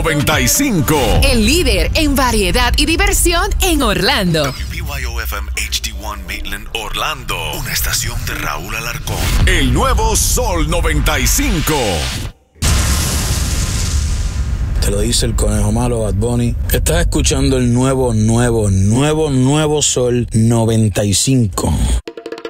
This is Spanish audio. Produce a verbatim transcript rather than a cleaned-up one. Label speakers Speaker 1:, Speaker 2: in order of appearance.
Speaker 1: noventa y cinco.
Speaker 2: El líder en variedad y diversión en Orlando.
Speaker 1: W B Y O F M H D uno Maitland, Orlando. Una estación de Raúl Alarcón. El nuevo Sol noventa y cinco.
Speaker 3: Te lo dice el conejo malo, Bad Bunny. Estás escuchando el nuevo, nuevo, nuevo, nuevo Sol noventa y cinco.